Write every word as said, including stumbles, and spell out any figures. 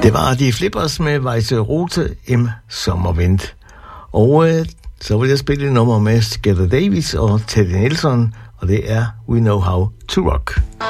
Det var de Flippers med Weisse Rote im Sommerwind. Og øh, så vil jeg spille et nummer med Sketta Davis og Teddy Nelson, og det er We Know How to Rock.